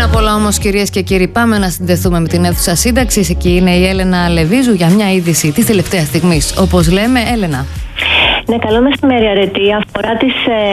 Απ' όλα όμως, κυρίες και κύριοι, πάμε να συνδεθούμε με την αίθουσα σύνταξης. Εκεί είναι η Έλενα Λεβίζου για μια είδηση της τελευταίας στιγμής. Όπως λέμε, Έλενα. Ναι, καλό μεσημέρι, Αρετή. Αφορά τις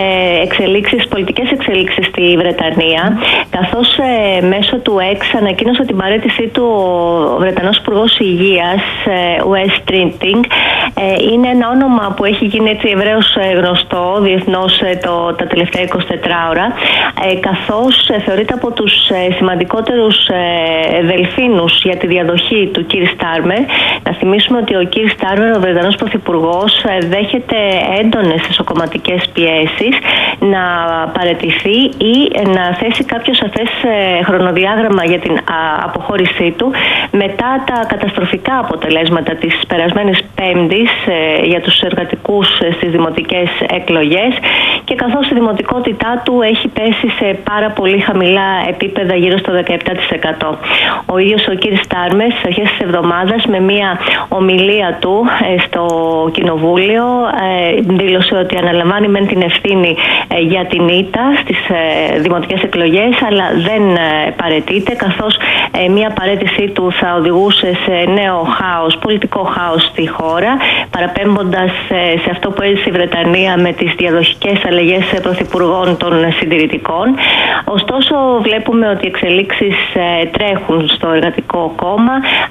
πολιτικές εξελίξεις στη Βρετανία, καθώς μέσω του X ανακοίνωσε την παραίτησή του ο Βρετανός Υπουργός Υγείας, Wes Streeting. Είναι ένα όνομα που έχει γίνει έτσι ευρέως γνωστό διεθνώς τα τελευταία 24 ώρα, καθώς θεωρείται από τους σημαντικότερους δελφίνους για τη διαδοχή του Keir Starmer. Να θυμίσουμε ότι ο Keir Starmer, ο Βρετανός Πρωθυπουργός, δέχεται έντονες εσωκομματικές πιέσεις να παραιτηθεί ή να θέσει κάποιο σαφές χρονοδιάγραμμα για την αποχώρησή του μετά τα καταστροφικά αποτελέσματα της περασμένης Πέμπτης για τους εργατικούς στις δημοτικές εκλογές, και καθώς η δημοτικότητά του έχει πέσει σε πάρα πολύ χαμηλά επίπεδα, γύρω στο 17%. Ο ίδιος ο Keir Starmer στις αρχές της εβδομάδας, με μια ομιλία του στο Κοινοβούλιο, δήλωσε ότι αναλαμβάνει μεν την ευθύνη για την ήττα στις δημοτικές εκλογές, αλλά δεν παραιτείται, καθώς μια παραίτησή του θα οδηγούσε σε νέο χάος, πολιτικό χάος στη χώρα, παραπέμποντας σε αυτό που έζησε η Βρετανία με τις διαδοχικές αλλαγές πρωθυπουργών των συντηρητικών. Ωστόσο, βλέπουμε ότι οι εξελίξεις τρέχουν στο Εργατικό Κόμμα.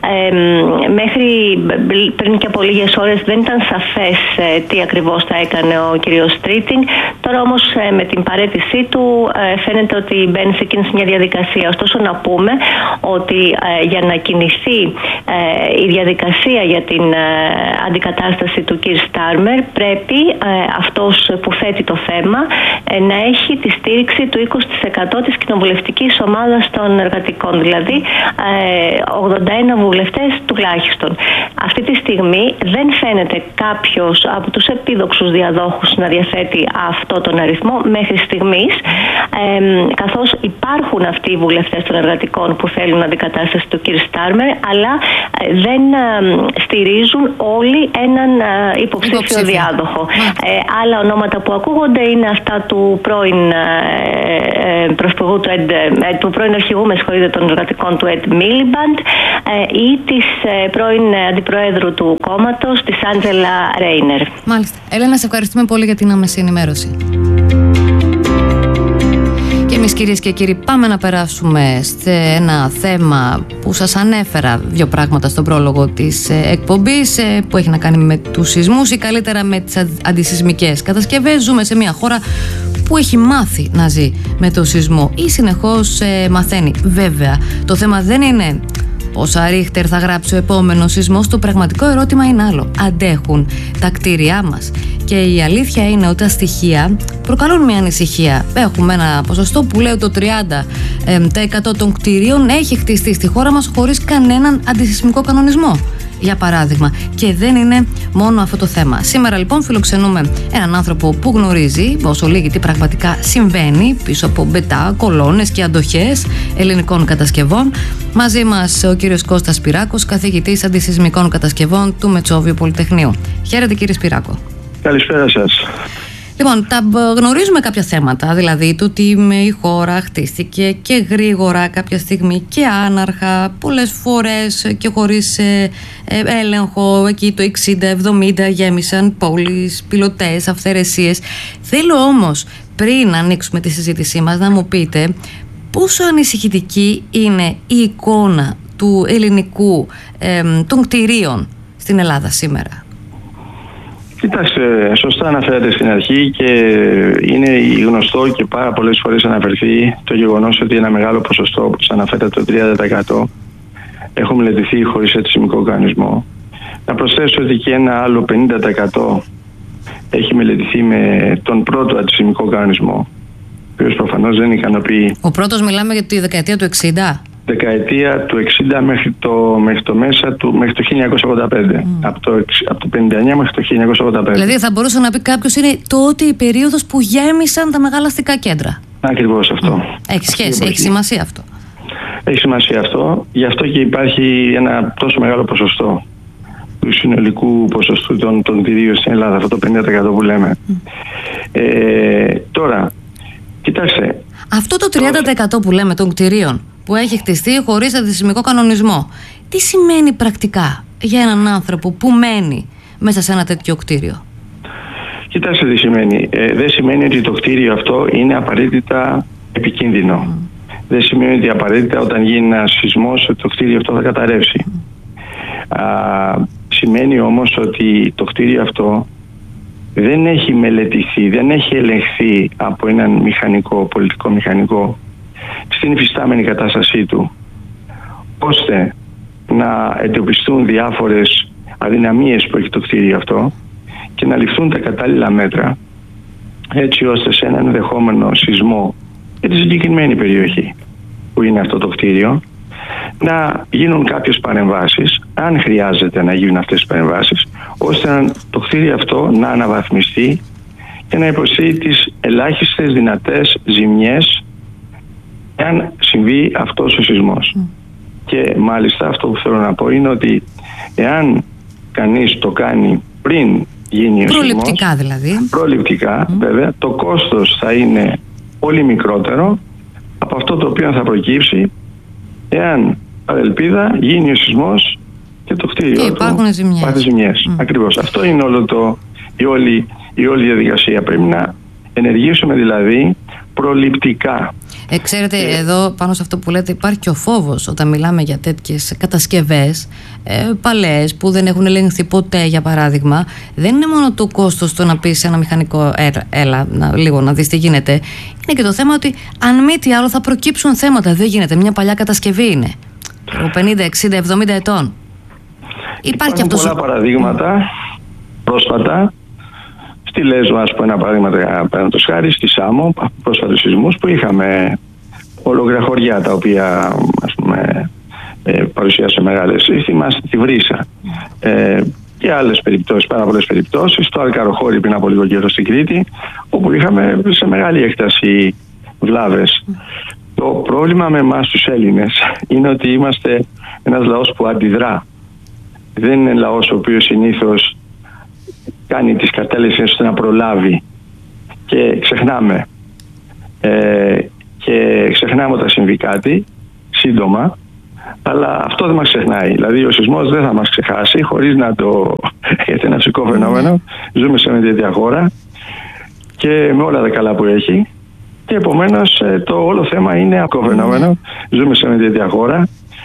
Μέχρι πριν και από λίγες ώρες δεν ήταν σαφές τι ακριβώς θα έκανε ο κ. Streeting. Τώρα όμως με την παραίτησή του φαίνεται ότι μπαίνει σε εκείνη μια διαδικασία. Ωστόσο, να πούμε ότι για να κινηθεί η διαδικασία για την αντικατάσταση του κ. Starmer, πρέπει αυτός που θέτει το θέμα να έχει τη στήριξη του 20% της κοινοβουλευτικής ομάδας των εργατικών, δηλαδή 81 βουλευτές τουλάχιστον. Αυτή τη στιγμή δεν φαίνεται κάποιος από τους επίδοξους διαδόχους να διαθέτει αυτό τον αριθμό μέχρι στιγμής, καθώς υπάρχουν αυτοί οι βουλευτές των εργατικών που θέλουν αντικατάσταση του κ. Starmer, αλλά δεν στηρίζουν όλοι έναν υποψήφιο διάδοχο. Άλλα ονόματα που ακούγονται είναι αυτά του πρώην του πρώην αρχηγού των εργατικών του Ed Miliband ή της πρώην αντιπροέδρου του κόμματος, της Άντζελα Ρέινερ. Μάλιστα. Έλενα, σε ευχαριστούμε πολύ για την άμεση ενημέρωση. Και εμείς, κυρίες και κύριοι, πάμε να περάσουμε σε ένα θέμα που σας ανέφερα δύο πράγματα στον πρόλογο της εκπομπής, που έχει να κάνει με τους σεισμούς ή καλύτερα με τις αντισεισμικές κατασκευές. Ζούμε σε μια χώρα που έχει μάθει να ζει με το σεισμό ή συνεχώς μαθαίνει. Βέβαια, το θέμα δεν είναι πόσα ρίχτερ θα γράψει ο επόμενος σεισμός. Το πραγματικό ερώτημα είναι άλλο. Αντέχουν τα κτίρια μας? Και η αλήθεια είναι ότι τα στοιχεία προκαλούν μια ανησυχία. Έχουμε ένα ποσοστό που λέει ότι το 30% των κτίριων έχει χτιστεί στη χώρα μας χωρίς κανέναν αντισεισμικό κανονισμό, για παράδειγμα. Και δεν είναι μόνο αυτό το θέμα. Σήμερα λοιπόν φιλοξενούμε έναν άνθρωπο που γνωρίζει όσο λίγη τι πραγματικά συμβαίνει πίσω από μπετά, κολόνες και αντοχές ελληνικών κατασκευών. Μαζί μας ο κύριος Κώστας Σπυράκος, καθηγητής αντισεισμικών κατασκευών του Μετσόβιου Πολυτεχνείου. Χαίρετε, κύριε Σπυράκο. Καλησπέρα σας. Λοιπόν, γνωρίζουμε κάποια θέματα, δηλαδή το ότι η χώρα χτίστηκε και γρήγορα κάποια στιγμή και άναρχα, πολλές φορές και χωρίς έλεγχο. Εκεί το 60-70 γέμισαν πόλεις, πιλωτές, αυθαιρεσίες. Θέλω όμως, πριν ανοίξουμε τη συζήτησή μας, να μου πείτε πόσο ανησυχητική είναι η εικόνα του ελληνικού των κτηρίων στην Ελλάδα σήμερα. Κοιτάξτε, σωστά αναφέρατε στην αρχή και είναι γνωστό και πάρα πολλές φορές αναφερθεί το γεγονός ότι ένα μεγάλο ποσοστό, όπως αναφέρατε, το 30% έχουν μελετηθεί χωρίς αντισεισμικό κανονισμό. Να προσθέσω ότι και ένα άλλο 50% έχει μελετηθεί με τον πρώτο αντισεισμικό κανονισμό, ο οποίος προφανώς δεν ικανοποιεί. Ο πρώτος μιλάμε για τη δεκαετία του 60. Δεκαετία του 60 μέχρι το 1985. Από το 59 μέχρι το 1985. Δηλαδή θα μπορούσε να πει κάποιος είναι τότε η περίοδος που γέμισαν τα μεγάλα αστικά κέντρα. Ακριβώς αυτό. Έχει σχέση, έχει σημασία αυτό. Έχει σημασία αυτό. Γι' αυτό και υπάρχει ένα τόσο μεγάλο ποσοστό του συνολικού ποσοστού των κτηρίων στην Ελλάδα, αυτό το 50% που λέμε. Τώρα, κοιτάξτε. Αυτό το 30% που λέμε των κτηρίων, που έχει χτιστεί χωρίς αντισυσμικό κανονισμό. Τι σημαίνει πρακτικά για έναν άνθρωπο που μένει μέσα σε ένα τέτοιο κτίριο? Κοιτάξτε τι σημαίνει. Δεν σημαίνει ότι το κτίριο αυτό είναι απαραίτητα επικίνδυνο. Δεν σημαίνει ότι απαραίτητα όταν γίνει ένας σεισμός το κτίριο αυτό θα καταρρεύσει. Σημαίνει όμως ότι το κτίριο αυτό δεν έχει μελετηθεί, δεν έχει ελεγχθεί από έναν μηχανικό, πολιτικό μηχανικό στην υφιστάμενη κατάστασή του, ώστε να εντοπιστούν διάφορες αδυναμίες που έχει το κτίριο αυτό και να ληφθούν τα κατάλληλα μέτρα, έτσι ώστε σε έναν ενδεχόμενο σεισμό για τη συγκεκριμένη περιοχή που είναι αυτό το κτίριο να γίνουν κάποιες παρεμβάσεις, αν χρειάζεται να γίνουν αυτές τις παρεμβάσεις, ώστε το κτίριο αυτό να αναβαθμιστεί και να υποστεί τις ελάχιστες δυνατές ζημιές εάν συμβεί αυτός ο σεισμός. Και μάλιστα αυτό που θέλω να πω είναι ότι εάν κανείς το κάνει πριν γίνει ο προληπτικά σεισμός, δηλαδή. Προληπτικά βέβαια, το κόστος θα είναι πολύ μικρότερο από αυτό το οποίο θα προκύψει εάν παρελπίδα γίνει ο σεισμός και το κτίριο και υπάρχουν ζημιές. Ακριβώς. Αυτό είναι η όλη διαδικασία. Πρέπει να ενεργήσουμε δηλαδή προληπτικά. Ξέρετε, εδώ πάνω σε αυτό που λέτε υπάρχει και ο φόβος όταν μιλάμε για τέτοιες κατασκευές παλαιές που δεν έχουν ελεγχθεί ποτέ, για παράδειγμα. Δεν είναι μόνο το κόστος το να πεις σε ένα μηχανικό έλα λίγο να δεις τι γίνεται. Είναι και το θέμα ότι αν μη τι άλλο θα προκύψουν θέματα. Δεν γίνεται, μια παλιά κατασκευή είναι 50, 60, 70 ετών. Υπάρχουν πολλά παραδείγματα πρόσφατα. Στη Λέσβο, ας πούμε, ένα παράδειγμα, παραδείγματος χάρη, στη Σάμο, πρόσφατους σεισμούς που είχαμε ολόκληρα χωριά τα οποία, ας πούμε, παρουσίασε μεγάλες. Θυμάστε τη Βρύσα και άλλες περιπτώσεις, πάρα πολλές περιπτώσεις. Στο Αλκαροχώρι πριν από λίγο καιρό στην Κρήτη, όπου είχαμε σε μεγάλη έκταση βλάβες. Το πρόβλημα με εμάς τους Έλληνες είναι ότι είμαστε ένας λαός που αντιδρά. Δεν είναι λαός ο οποίος συνήθως κάνει τις κατάλληλες ώστε να προλάβει και ξεχνάμε. Και ξεχνάμε όταν συμβεί κάτι σύντομα, αλλά αυτό δεν μας ξεχνάει. Δηλαδή ο σεισμός δεν θα μας ξεχάσει χωρίς να το... γιατί είναι ένα φυσικό φαινόμενο. Ζούμε σε μια τέτοια χώρα και με όλα τα καλά που έχει και επομένως το όλο θέμα είναι ακόμα φαινόμενο. Ζούμε σε μια τέτοια χώρα